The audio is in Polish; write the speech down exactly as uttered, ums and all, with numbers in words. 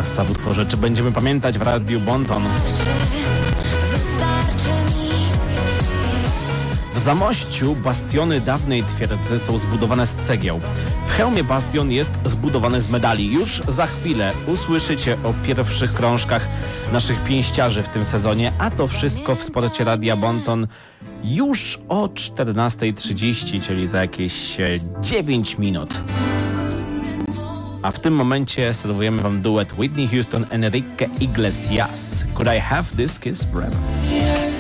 Barsa w utworze Czy będziemy pamiętać w Radiu Bonton. W Zamościu bastiony dawnej twierdzy są zbudowane z cegieł. W Chełmie bastion jest zbudowany z medali. Już za chwilę usłyszycie o pierwszych krążkach naszych pięściarzy w tym sezonie, a to wszystko w sporcie Radia Bonton już o czternasta trzydzieści, czyli za jakieś dziewięć minut. A w tym momencie serwujemy wam duet Whitney Houston, Enrique Iglesias. Could I have this kiss forever?